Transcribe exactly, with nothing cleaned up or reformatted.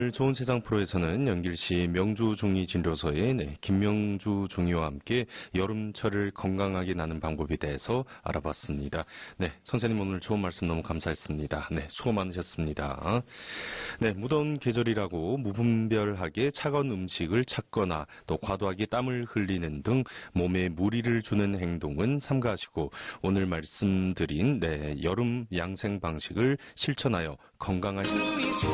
오늘 좋은 세상 프로에서는 연길시 명주중리진료소의 네, 김명주 중의와 함께 여름철을 건강하게 나는 방법에 대해서 알아봤습니다. 네, 선생님 오늘 좋은 말씀 너무 감사했습니다. 네, 수고 많으셨습니다. 네, 무더운 계절이라고 무분별하게 차가운 음식을 찾거나 또 과도하게 땀을 흘리는 등 몸에 무리를 주는 행동은 삼가하시고 오늘 말씀드린 네, 여름 양생 방식을 실천하여 건강한